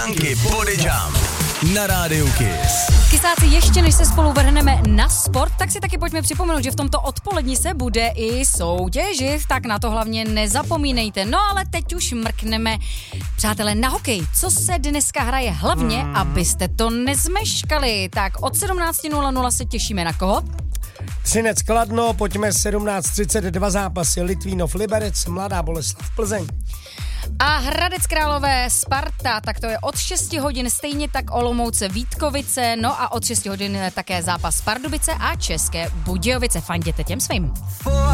Funky Body Jump na Rádiu Kiss. Kysáci, ještě než se spolu vrhneme na sport, tak si taky pojďme připomenout, že v tomto odpoledni se bude i soutěžit, tak na to hlavně nezapomínejte. No ale teď už mrkneme, přátelé, na hokej. Co se dneska hraje hlavně, abyste to nezmeškali. Tak od 17:00 se těšíme na koho? Třinec Kladno, pojďme 17:32 zápasy Litvínov Liberec, Mladá Boleslav Plzeň. A Hradec Králové Sparta, tak to je od 6 hodin, stejně tak Olomouce Vítkovice, no a od 6 hodin také zápas Pardubice a České Budějovice. Fanděte těm svým.